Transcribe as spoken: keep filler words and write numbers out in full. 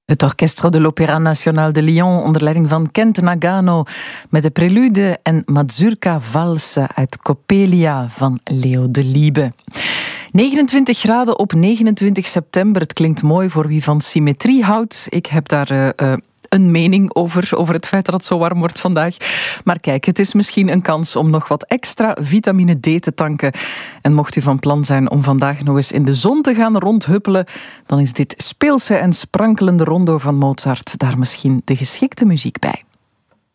Het Orchestre de l'Opéra National de Lyon onder leiding van Kent Nagano met de prelude en Mazurka Valse uit Coppelia van Leo Delibes. negenentwintig graden op negenentwintig september. Het klinkt mooi voor wie van symmetrie houdt. Ik heb daar uh, uh, een mening over, over het feit dat het zo warm wordt vandaag. Maar kijk, het is misschien een kans om nog wat extra vitamine D te tanken. En mocht u van plan zijn om vandaag nog eens in de zon te gaan rondhuppelen, dan is dit speelse en sprankelende rondo van Mozart daar misschien de geschikte muziek bij.